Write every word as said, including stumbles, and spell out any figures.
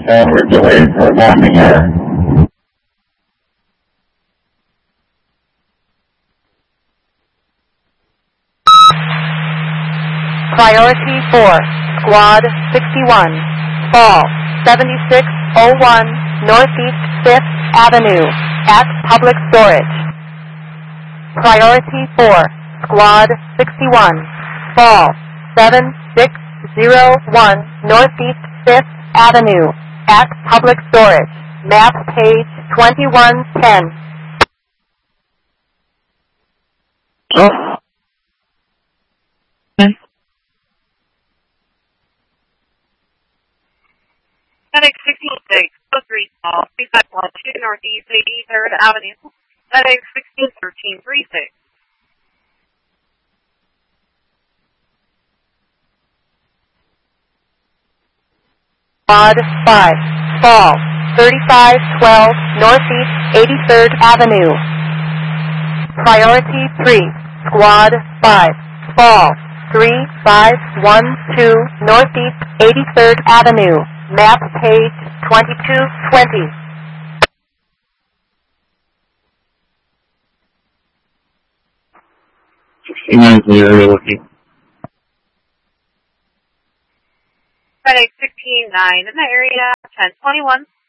So we're delayed for landing here. Priority four, Squad sixty-one, fall seventy-six oh one Northeast fifth Avenue, at public storage. Priority four, Squad sixty-one, fall seven six oh one Northeast fifth Avenue, at public storage. Map page twenty-one ten. Oh. FedEx sixteen-six, oh three small, three five one two Northeast eighty-third Avenue, FedEx sixteen thirteen thirty-six. Squad five, fall thirty-five twelve Northeast eighty-third Avenue. Priority three, Squad five, fall three five one two Northeast eighty-third Avenue. Map page twenty-two twenty. sixty-nine is the area looking. FedEx sixteen nine in the area, ten twenty-one.